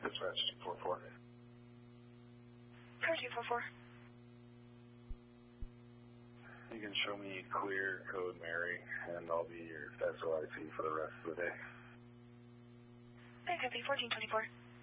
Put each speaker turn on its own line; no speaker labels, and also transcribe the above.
Dispatch 244.
Car 244.
You can show me clear code Mary, and I'll be your SOIC for the rest of the day.
Copy 1424.